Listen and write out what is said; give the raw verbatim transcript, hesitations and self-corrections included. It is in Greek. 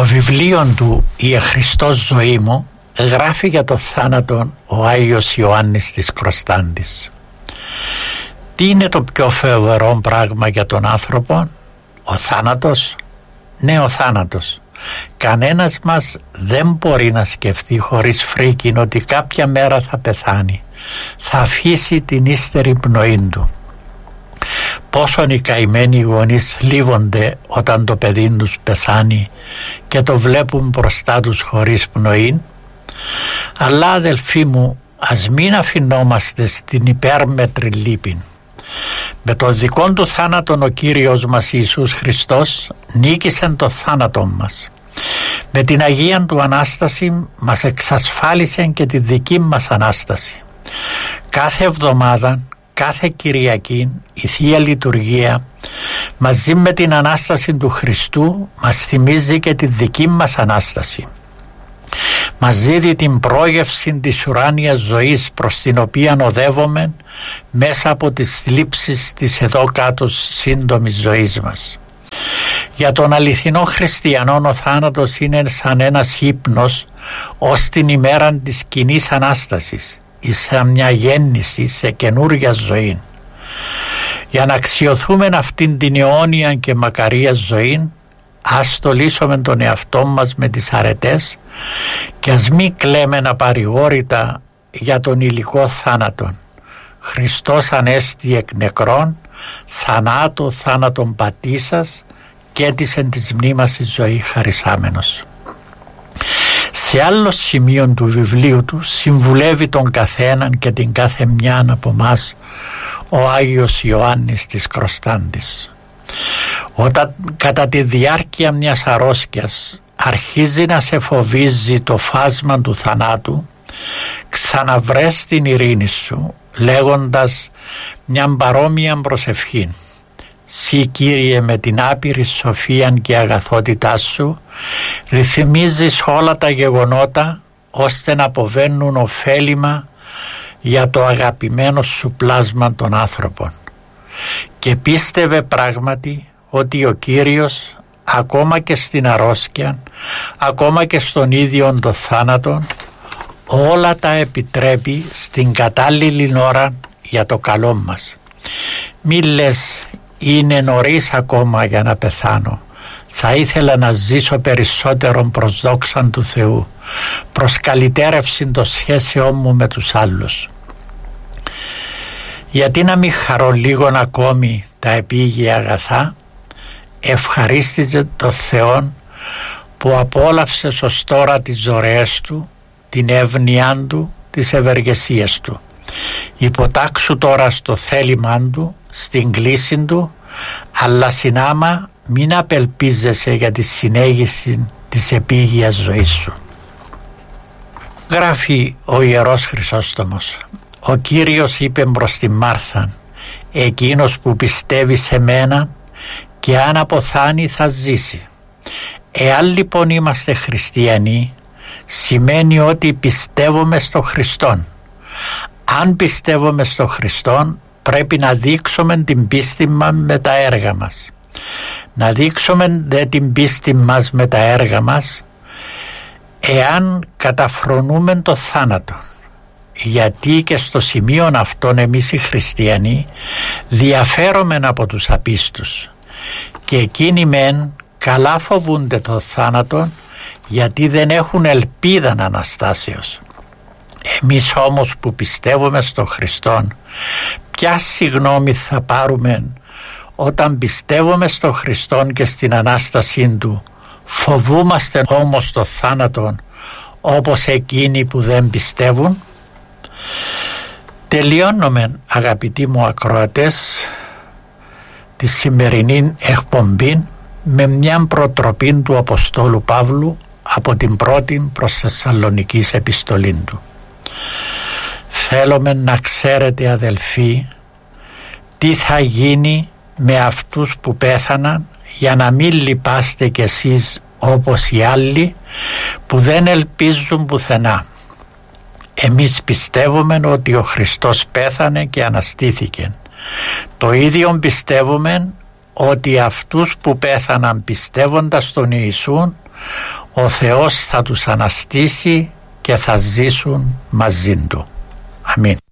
Στο βιβλίο του «Η Χριστός ζωή μου» γράφει για το θάνατο ο Άγιος Ιωάννης της Κροστάντης. Τι είναι το πιο φοβερό πράγμα για τον άνθρωπο? Ο θάνατος? Ναι, ο θάνατος. Κανένας μας δεν μπορεί να σκεφτεί χωρίς φρίκιν ότι κάποια μέρα θα πεθάνει, θα αφήσει την ύστερη πνοή του. Πόσον οι καημένοι γονείς θλίβονται όταν το παιδί τους πεθάνει και το βλέπουν μπροστά τους χωρίς πνοή. Αλλά αδελφοί μου, ας μην αφινόμαστε στην υπέρμετρη λύπη. Με το δικό του θάνατον ο Κύριος μας Ιησούς Χριστός νίκησε το θάνατο μας. Με την Αγία του Ανάσταση μας εξασφάλισε και τη δική μας Ανάσταση. Κάθε εβδομάδα, κάθε Κυριακή η Θεία Λειτουργία μαζί με την Ανάσταση του Χριστού μας θυμίζει και τη δική μας Ανάσταση. Μας δίδει την πρόγευση της ουράνιας ζωής προς την οποία οδεύουμε μέσα από τις θλίψεις της εδώ κάτω σύντομης ζωής μας. Για τον αληθινό χριστιανό ο θάνατος είναι σαν ένας ύπνος ως την ημέρα της κοινής Ανάστασης ή σαν μια γέννηση σε καινούρια ζωή. Για να αξιοθούμε αυτήν την αιώνια και μακαρία ζωή, ας στολίσουμε τον εαυτό μας με τις αρετές και ας μην κλαίμε απαρηγόρητα για τον υλικό θάνατον. Χριστός ανέστη εκ νεκρών, θανάτου θάνατον πατήσας και έτησεν της μνήμας η ζωή χαρισάμενος. Σε άλλο σημείο του βιβλίου του συμβουλεύει τον καθέναν και την κάθε μιαν από μας ο Άγιος Ιωάννης της Κροστάντης. Όταν κατά τη διάρκεια μιας αρρώσκιας αρχίζει να σε φοβίζει το φάσμα του θανάτου, ξαναβρες την ειρήνη σου λέγοντας μια παρόμοια προσευχή. Συ Κύριε με την άπειρη σοφία και αγαθότητά σου ρυθμίζεις όλα τα γεγονότα ώστε να αποβαίνουν ωφέλιμα για το αγαπημένο σου πλάσμα των άνθρωπων. Και πίστευε πράγματι ότι ο Κύριος ακόμα και στην αρρώσκια, ακόμα και στον ίδιο το θάνατο, όλα τα επιτρέπει στην κατάλληλη ώρα για το καλό μας. Μη λες είναι νωρίς ακόμα για να πεθάνω, θα ήθελα να ζήσω περισσότερο προς δόξαν του Θεού, προς καλυτέρευση των σχέσεών μου με τους άλλους. Γιατί να μην χαρώ λίγον ακόμη τα επίγεια αγαθά? Ευχαρίστησε το Θεόν που απόλαυσε ως τώρα τις ωραίες του, την εύνοιά του, τις ευεργεσίες του. Υποτάξου τώρα στο θέλημά του, στην κλίση του, αλλά συνάμα μην απελπίζεσαι για τη συνέχιση της επίγειας ζωής σου. Γράφει ο Ιερός Χρυσόστομος: ο Κύριος είπε προς τη Μάρθα, εκείνος που πιστεύει σε μένα και αν αποθάνει θα ζήσει. Εάν λοιπόν είμαστε χριστιανοί, σημαίνει ότι πιστεύουμε στο Χριστόν. Αν πιστεύουμε στο Χριστόν, πρέπει να δείξουμε την πίστη μας με τα έργα μας. Να δείξουμε δε την πίστη μας με τα έργα μας εάν καταφρονούμε το θάνατο. Γιατί και στο σημείο αυτόν εμείς οι χριστιανοί διαφέρομεν από τους απίστους και εκείνοι μεν καλά φοβούνται το θάνατο γιατί δεν έχουν ελπίδα αναστάσεως. Εμείς όμως που πιστεύουμε στον Χριστόν, ποια συγγνώμη θα πάρουμε όταν πιστεύουμε στον Χριστόν και στην Ανάστασή Του, φοβούμαστε όμως το θάνατο όπως εκείνοι που δεν πιστεύουν? Τελειώνουμε, αγαπητοί μου ακροατές, τη σημερινή εκπομπή με μια προτροπή του Αποστόλου Παύλου από την πρώτη προς Θεσσαλονικής επιστολή του. Θέλουμε να ξέρετε, αδελφοί, τι θα γίνει με αυτούς που πέθαναν, για να μην λυπάστε κι εσείς όπως οι άλλοι που δεν ελπίζουν πουθενά. Εμείς πιστεύουμε ότι ο Χριστός πέθανε και αναστήθηκε. Το ίδιο πιστεύουμε ότι αυτούς που πέθαναν πιστεύοντας τον Ιησούν, ο Θεός θα τους αναστήσει και θα ζήσουν μαζί Του. Αμήν.